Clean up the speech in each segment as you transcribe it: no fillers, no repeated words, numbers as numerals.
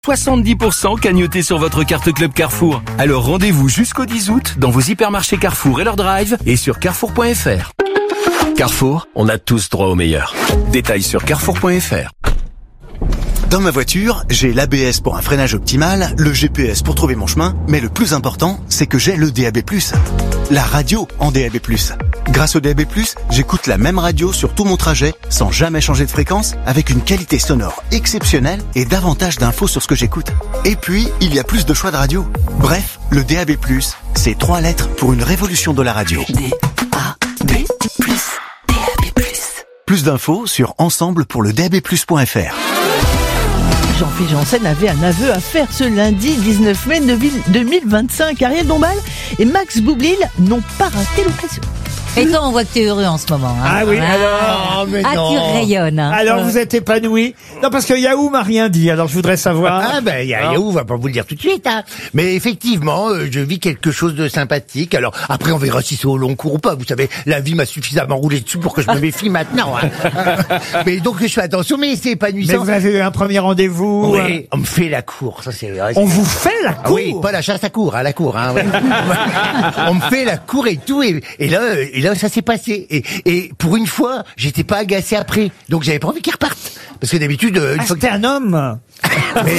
70% cagnotés sur votre carte Club Carrefour. Alors rendez-vous jusqu'au 10 août dans vos hypermarchés Carrefour et leur drive et sur carrefour.fr. Carrefour, on a tous droit au meilleur. Détails sur carrefour.fr. Dans ma voiture, j'ai l'ABS pour un freinage optimal, le GPS pour trouver mon chemin, mais le plus important, c'est que j'ai le DAB+. La radio en DAB+. Grâce au DAB+, j'écoute la même radio sur tout mon trajet, sans jamais changer de fréquence, avec une qualité sonore exceptionnelle et davantage d'infos sur ce que j'écoute. Et puis, il y a plus de choix de radio. Bref, le DAB+, c'est 3 lettres pour une révolution de la radio. DAB+. DAB+. Plus d'infos sur ensemble-pour-le-DAB+.fr. Jean-Philippe Janssen avait un aveu à faire ce lundi 19 mai 2025. Ariel Dombal et Max Boublil n'ont pas raté l'occasion. Et toi, on voit que t'es heureux en ce moment. Hein. Ah oui, alors... mais non. Tu rayonnes. Hein. Alors, vous êtes épanoui? Non, parce que Yahoo m'a rien dit, alors je voudrais savoir... Ah ben, Yahoo va pas vous le dire tout de suite, hein. Mais effectivement, je vis quelque chose de sympathique. Alors, après, on verra si c'est au long cours ou pas. Vous savez, la vie m'a suffisamment roulé dessus pour que je me méfie maintenant. Hein. Mais donc, je fais attention, mais c'est épanouissant. Mais vous avez eu un premier rendez-vous? Oui, on me fait la cour, ça c'est... On vous fait la cour? Oui, pas la chasse à cour, hein, la cour. Hein, ouais. On me fait la cour et tout, et là, ça s'est passé. Et pour une fois, j'étais pas agacé après. Donc j'avais pas envie qu'il reparte. Parce que d'habitude... c'était un homme. Mais...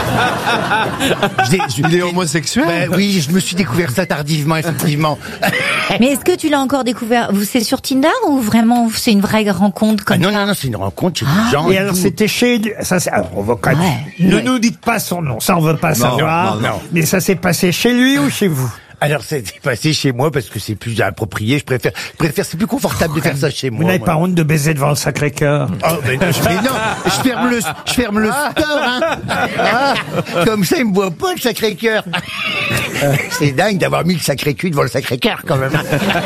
Il est homosexuel? Oui, je me suis découvert ça tardivement, effectivement. Mais est-ce que tu l'as encore découvert? C'est sur Tinder ou vraiment c'est une vraie rencontre comme non, ça? non, c'est une rencontre chez des gens. Et alors c'était chez... Ça, on va quand même... Ne nous dites pas son nom, ça on veut pas savoir. Non. Mais ça s'est passé chez lui ou chez vous? Alors, ça s'est passé chez moi parce que c'est plus approprié. Je préfère, c'est plus confortable de faire ça chez moi. Vous n'avez pas honte de baiser devant le Sacré-Cœur? Oh, mais non, je ferme le store, hein. Comme ça, il me voit pas le Sacré-Cœur. C'est dingue d'avoir mis le Sacré-Cul devant le Sacré-Cœur, quand même.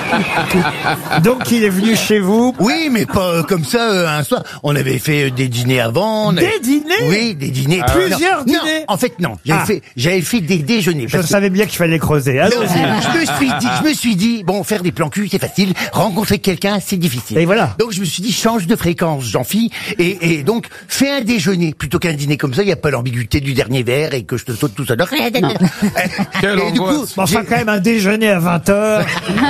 Donc, il est venu chez vous? Oui, mais pas comme ça, un soir. On avait fait des dîners avant. Des dîners? Oui, des dîners. Plusieurs dîners? Non, en fait, non. J'avais fait des déjeuners. Je savais bien qu'il fallait creuser. Alors, je me suis dit, bon, faire des plans cul, c'est facile. Rencontrer quelqu'un, c'est difficile. Et voilà. Donc, je me suis dit, change de fréquence, Jean-Philippe. Et donc, fais un déjeuner plutôt qu'un dîner comme ça. Il n'y a pas l'ambiguïté du dernier verre et que je te saute tout ça. Et du coup, enfin, quand même, un déjeuner à 20h.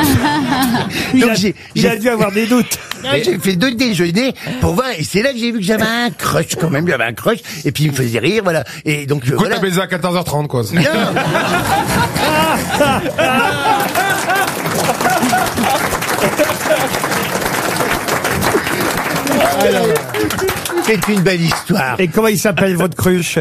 il a dû avoir des doutes. J'ai fait 2 déjeuners pour voir, et c'est là que j'ai vu que j'avais un crush, quand même, j'avais un crush, et puis il me faisait rire, voilà. Et donc, du coup, t'as baisé à 14h30, quoi. Non. Alors, c'est une belle histoire. Et comment il s'appelle votre cruche?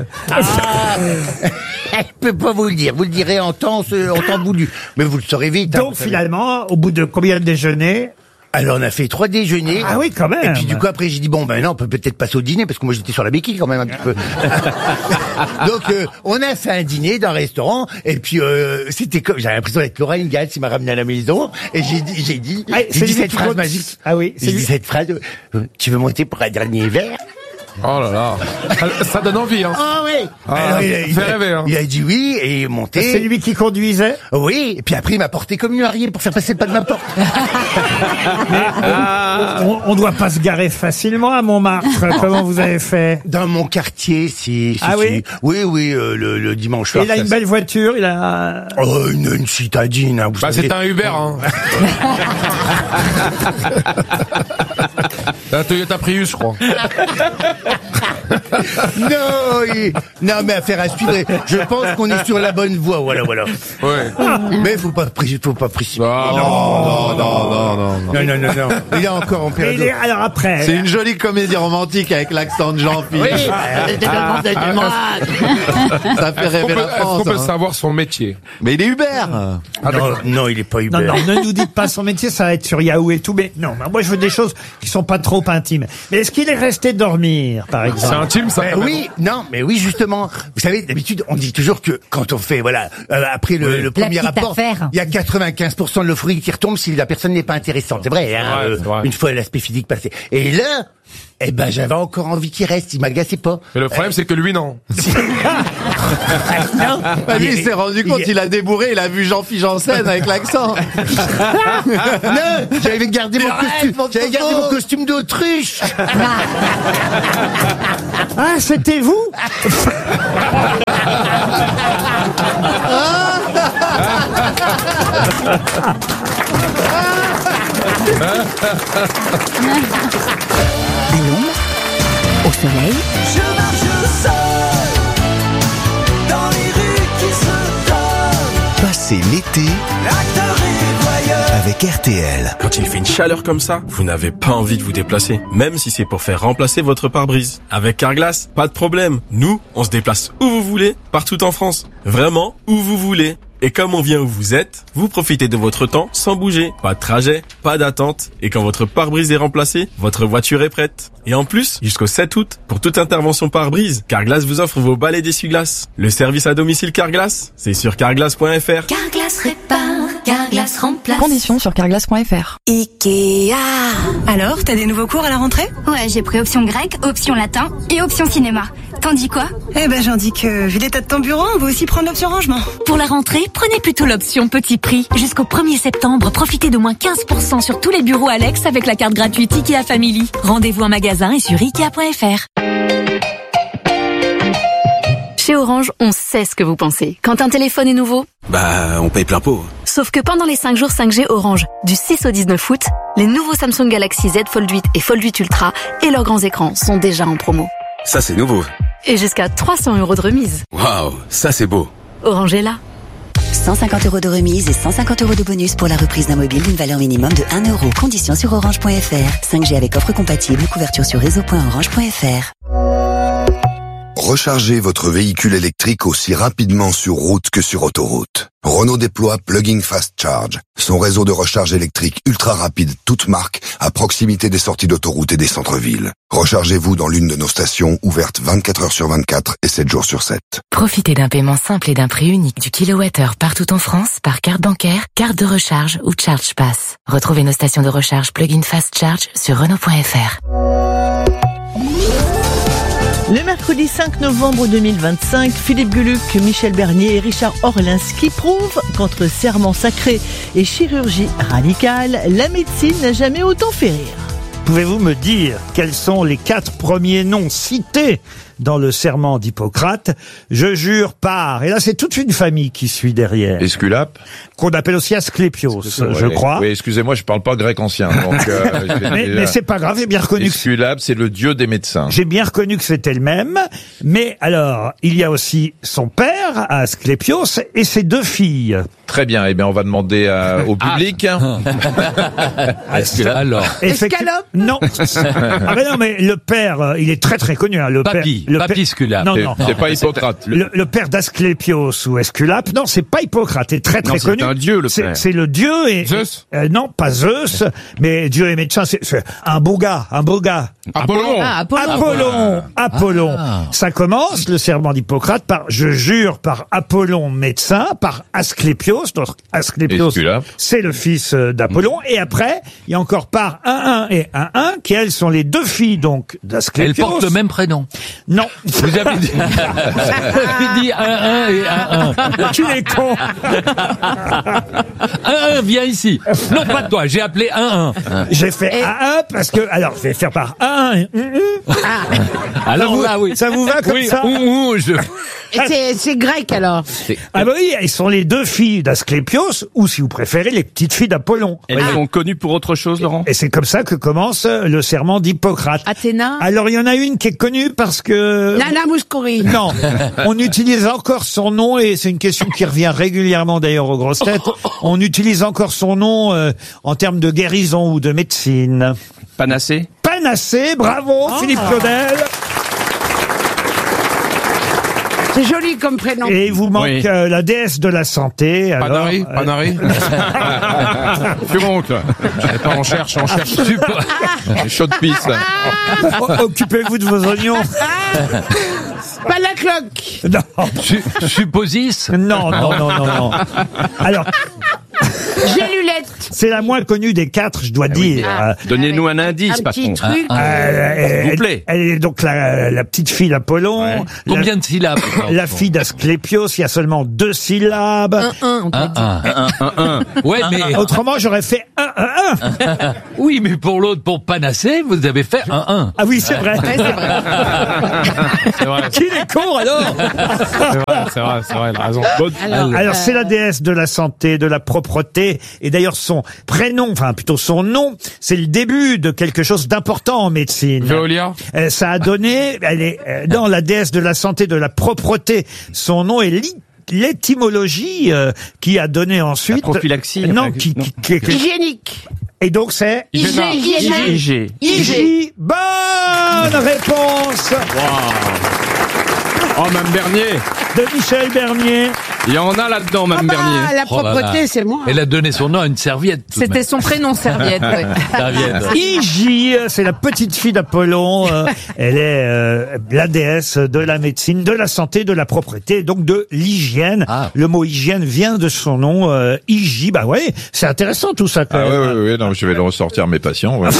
Je peux pas vous le dire. Vous le direz en temps voulu. Mais vous le saurez vite. Donc, finalement, au bout de combien de déjeuners? Alors, on a fait 3 déjeuners. Ah oui, quand même. Et puis, du coup, après, j'ai dit, bon, ben non, on peut peut-être passer au dîner, parce que moi, j'étais sur la béquille, quand même, un petit peu. Donc, on a fait un dîner dans un restaurant, et puis, c'était comme, j'avais l'impression d'être Laura Ingalls, il m'a ramené à la maison, et j'ai dit cette phrase magique. Ah oui, j'ai dit cette phrase, tu veux monter pour un dernier verre? Oh là là. Ça donne envie, hein. Ah oui. Alors, fait rêver, hein. Il a dit oui et il est monté. C'est lui qui conduisait? Oui. Et puis après, il m'a porté comme une arrière pour faire passer le pas de ma porte. On doit pas se garer facilement à Montmartre. Comment vous avez fait? Dans mon quartier, si. Oui? Oui, le dimanche soir. Il a une belle voiture, il a... Oh, une citadine, hein, vous savez. C'est un Uber, hein. Un Toyota Prius, je crois. Non, mais affaire à suivre. Je pense qu'on est sur la bonne voie, voilà. Ouais. Mais faut pas précipiter. Non. Non. Il est encore en période. Alors après... C'est une jolie comédie romantique avec l'accent de Jean-Philippe. Oui. Ça fait rêver la France. Est-ce qu'on peut savoir son métier? Mais il est Uber. Non, il est pas Uber. Non, ne nous dites pas son métier, ça va être sur Yahoo et tout, mais non, moi je veux des choses qui sont pas trop intimes. Mais est-ce qu'il est resté dormir, par exemple? C'est intime, ça? Mais oui, justement. Vous savez, d'habitude, on dit toujours que quand on fait, après le premier rapport, il y a 95% de l'euphorie qui retombe si la personne n'est pas intéressante. C'est vrai, hein, c'est vrai. Une fois l'aspect physique passé. Et là, Eh ben, j'avais encore envie qu'il reste, il m'agaçait pas. Mais le problème, c'est que lui, non. Non. Bah, lui, il s'est rendu compte, il a débourré, il a vu Jean-Philippe Janssen avec l'accent. Non, j'avais gardé mon costume d'autruche. Ah, c'était vous? À l'ombre, au soleil. Je marche seul dans les rues qui se donnent. Passez l'été Acteur et voyeur. avec RTL. Quand il fait une chaleur comme ça, vous n'avez pas envie de vous déplacer, même si c'est pour faire remplacer votre pare-brise. Avec Carglass, pas de problème. Nous, on se déplace où vous voulez, partout en France. Vraiment, où vous voulez. Et comme on vient où vous êtes, vous profitez de votre temps sans bouger. Pas de trajet, pas d'attente. Et quand votre pare-brise est remplacé, votre voiture est prête. Et en plus, jusqu'au 7 août, pour toute intervention pare-brise, Carglass vous offre vos balais d'essuie-glace. Le service à domicile Carglass, c'est sur carglass.fr. Carglass répare, Carglass remplace. Conditions sur carglass.fr. Ikea. Alors, t'as des nouveaux cours à la rentrée? Ouais, j'ai pris option grec, option latin et option cinéma. T'en dis quoi? Eh ben, j'en dis que, vu l'état de ton bureau, on va aussi prendre l'option rangement. Pour la rentrée, prenez plutôt l'option petit prix. Jusqu'au 1er septembre, profitez de moins 15% sur tous les bureaux Alex avec la carte gratuite Ikea Family. Rendez-vous en magasin et sur Ikea.fr. Chez Orange, on sait ce que vous pensez. Quand un téléphone est nouveau, On paye plein pot. sauf que pendant les 5 jours 5G Orange, du 6 au 19 août, les nouveaux Samsung Galaxy Z Fold 8 et Fold 8 Ultra et leurs grands écrans sont déjà en promo. Ça, c'est nouveau. Et jusqu'à 300 € de remise. Waouh, ça, c'est beau. Orange est là. 150 € de remise et 150 € de bonus pour la reprise d'un mobile d'une valeur minimum de 1 €. Conditions sur orange.fr. 5G avec offre compatible, couverture sur réseau.orange.fr. Rechargez votre véhicule électrique aussi rapidement sur route que sur autoroute. Renault déploie Plug-in Fast Charge, son réseau de recharge électrique ultra rapide toute marque à proximité des sorties d'autoroute et des centres-villes. Rechargez-vous dans l'une de nos stations ouvertes 24 heures sur 24 et 7 jours sur 7. Profitez d'un paiement simple et d'un prix unique du kilowattheure partout en France par carte bancaire, carte de recharge ou Charge Pass. Retrouvez nos stations de recharge Plug-in Fast Charge sur Renault.fr. Le mercredi 5 novembre 2025, Philippe Gueluc, Michel Bernier et Richard Orlinski prouvent qu'entre serment sacré et chirurgie radicale, la médecine n'a jamais autant fait rire. Pouvez-vous me dire quels sont les 4 premiers noms cités dans le serment d'Hippocrate? Je jure par... Et là, c'est toute une famille qui suit derrière. Esculape. Qu'on appelle aussi Asclépios, je crois. Oui, excusez-moi, je parle pas grec ancien. Donc, mais c'est pas grave, j'ai bien reconnu Esculape, c'est le dieu des médecins. J'ai bien reconnu que c'était le même. Mais alors, il y a aussi son père, Asclépios, et ses 2 filles. Très bien, eh bien, on va demander au public. Alors. Escalope? Non. Ah ben non, mais le père, il est très très connu. Hein, le Papy, père, Papy Esculape. Non, non. C'est pas Hippocrate. Le père d'Asclépios ou Esculape, non, c'est pas Hippocrate, il est très très connu. C'est un dieu, le père. C'est le dieu et... Zeus? Non, pas Zeus, mais dieu et médecin, c'est un beau gars, Apollon. Apollon. Ça commence, le serment d'Hippocrate, par « Je jure par Apollon médecin », par Asclépios. Donc Asclépios, c'est le fils d'Apollon. Et après, il y a encore par 1-1 et 1-1, qui elles sont les 2 filles donc d'Asclépios. Elles portent le même prénom. Non. Vous avez dit 1-1 et 1-1. Tu es con. 1-1, viens ici. Non, pas toi, j'ai appelé 1-1. J'ai fait 1-1 parce que... Alors, je vais faire par 1 et... Alors là, oui. Ça vous va comme ça? C'est grec alors. Ah bah oui, elles sont les 2 filles d'Asclépios, ou si vous préférez, les petites filles d'Apollon. Elles sont connues pour autre chose, Laurent? Et c'est comme ça que commence le serment d'Hippocrate. Athéna. Alors il y en a une qui est connue parce que... Nana Mouskouri. Non, on utilise encore son nom, et c'est une question qui revient régulièrement d'ailleurs aux grosses têtes. On utilise encore son nom en termes de guérison ou de médecine. Panacée? Panacée, bravo Philippe Claudel. C'est joli comme prénom. Et il vous manque la déesse de la santé. Panari. C'est bon, toi. On cherche. Chaud de pisse. Occupez-vous de vos oignons. Pas la cloque. Non. Supposis. Non. Alors... Gélulette. C'est la moins connue des 4, je dois dire. Donnez-nous un indice, patron. S'il vous plaît. Elle est donc la petite fille d'Apollon. Ouais. Combien de syllabes? La fille d'Asclépios, il y a seulement 2 syllabes. Un. Ouais, mais... Autrement, j'aurais fait 1. Oui, mais pour l'autre, pour Panacée, vous avez fait 1. Ah oui, c'est vrai. C'est vrai. Qu'il est con, alors. C'est vrai, il a raison. Alors, c'est la déesse de la santé, de la propreté, et d'ailleurs son prénom, enfin plutôt son nom, c'est le début de quelque chose d'important en médecine. Veolia. Ça a donné, elle est dans la déesse de la santé, de la propreté. Son nom est l'étymologie qui a donné ensuite. La prophylaxie. Non, Hygiénique. Et donc c'est IG. Bonne réponse. Oh, Mme Bernier. De Michel Bernier. Il y en a là-dedans, Mme Bernier. La propreté, c'est moi. Elle a donné son nom à une serviette. C'était son prénom, Serviette. Hygie, c'est la petite fille d'Apollon. Elle est la déesse de la médecine, de la santé, de la propreté, donc de l'hygiène. Le mot hygiène vient de son nom, Hygie. Bah ouais, c'est intéressant tout ça quand même. Oui, non, je vais le ressortir à mes patients. Ouais,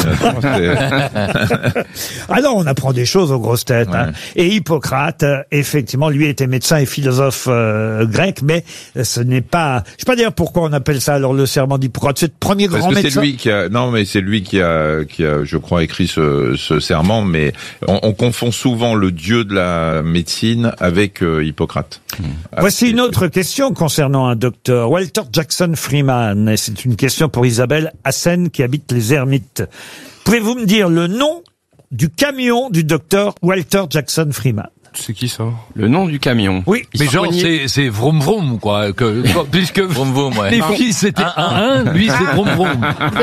Alors, on apprend des choses aux grosses têtes. Ouais. Hein. Et Hippocrate, effectivement, lui était médecin et philosophe grec, mais ce n'est pas... Je sais pas dire pourquoi on appelle ça alors le serment d'Hippocrate. C'est le premier grand médecin. C'est lui qui a... Non, mais c'est lui qui a, je crois, écrit ce serment, mais on confond souvent le dieu de la médecine avec Hippocrate. Voici une autre question concernant un docteur, Walter Jackson Freeman. Et c'est une question pour Isabelle Hassen qui habite les Ermites. Pouvez-vous me dire le nom du camion du docteur Walter Jackson Freeman? C'est qui ça? Le nom du camion. Oui. Mais genre, c'est vroom vroom, quoi. Puisque vroom vroom, ouais. Les filles, c'était 1-1, lui, c'est vroom vroom.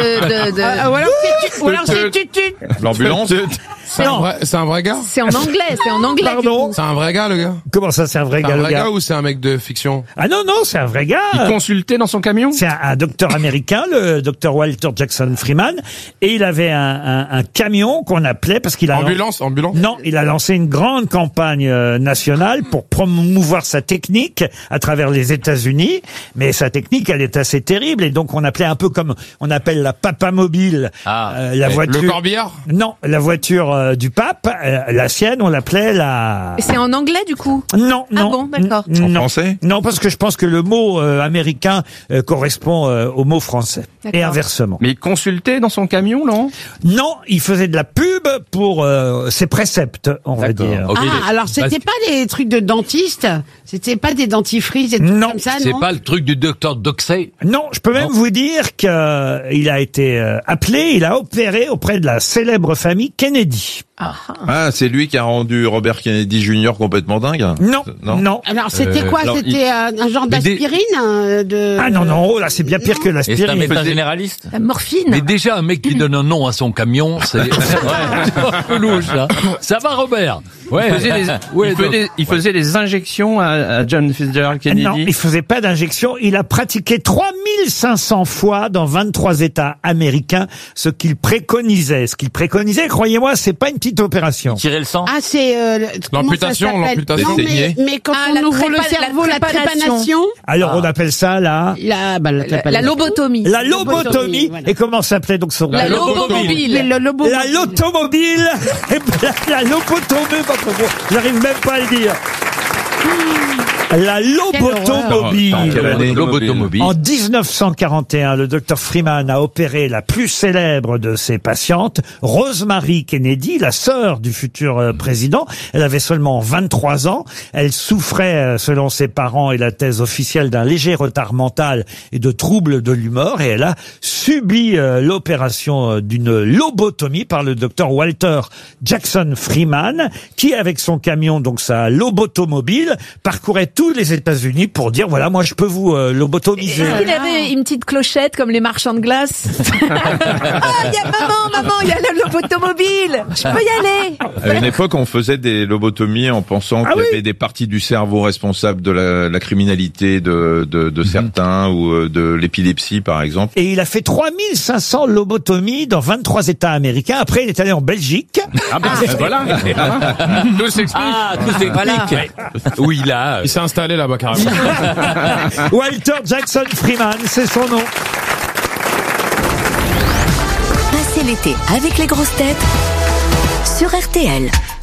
Ou alors c'est tut. L'ambulance? C'est un vrai gars? C'est en anglais. Pardon? C'est un vrai gars, le gars? Comment ça, c'est un vrai gars, le gars? Ou c'est un mec de fiction? Ah non, c'est un vrai gars. Il consultait dans son camion? C'est un docteur américain, le docteur Walter Jackson Freeman, et il avait un camion qu'on appelait, parce qu'il a... Ambulance? Non, il a lancé une grande campagne nationale pour promouvoir sa technique à travers les États-Unis, mais sa technique, elle est assez terrible, et donc on appelait un peu comme on appelle la papamobile, la voiture... Le corbillard? Non, la voiture du pape, la sienne, on l'appelait la... C'est en anglais, du coup? Non. Ah bon, d'accord. En français? Non, parce que je pense que le mot américain correspond au mot français. Et inversement. Mais il consultait dans son camion, non? Non, il faisait de la pub pour ses préceptes, on va dire. Okay. Alors c'était pas des trucs de dentiste? C'était pas des dentifrices et tout comme ça, non? C'est pas le truc du docteur Doxey? Non, je peux même vous dire qu'il a été appelé, il a opéré auprès de la célèbre famille Kennedy. C'est lui qui a rendu Robert Kennedy Jr. complètement dingue? Non. Alors c'était quoi? C'était un genre d'aspirine? Ah non, là c'est bien pire que l'aspirine. C'est un médecin généraliste? La morphine. Mais déjà, un mec qui donne un nom à son camion, c'est un peu louche, là. Ça va, Robert? Ouais. Il faisait des injections à John Fitzgerald Kennedy? Non, il faisait pas d'injection. Il a pratiqué 3500 fois dans 23 États américains ce qu'il préconisait. Croyez-moi, c'est pas une petite opération. Tirer le sang? Ah, c'est l'amputation. Non, mais quand on ouvre le cerveau, la trépanation. Alors on appelle ça la lobotomie. La lobotomie. Voilà. Et comment s'appelait donc son... La lobotomie. La lotomobile. La lobotomie. J'arrive même pas à le dire. La lobotomobile. En 1941, le docteur Freeman a opéré la plus célèbre de ses patientes, Rosemary Kennedy, la sœur du futur président. Elle avait seulement 23 ans. Elle souffrait, selon ses parents et la thèse officielle, d'un léger retard mental et de troubles de l'humeur. Et elle a subi l'opération d'une lobotomie par le docteur Walter Jackson Freeman, qui, avec son camion, donc sa lobotomobile, parcourait tous les États-Unis pour dire voilà, moi je peux vous lobotomiser. Est-ce qu'il avait une petite clochette comme les marchands de glace? Il y a maman, il y a la lobotomobile. Je peux y aller. À une époque, on faisait des lobotomies en pensant qu'il y avait des parties du cerveau responsables de la criminalité de certains ou de l'épilepsie, par exemple. Et il a fait 3500 lobotomies dans 23 États américains. Après, il est allé en Belgique. Voilà. Tout s'explique. Tout s'explique. Voilà. Oui, là. Il s'est installé là-bas carrément. Walter Jackson Freeman, c'est son nom. l'été avec les grosses têtes sur RTL.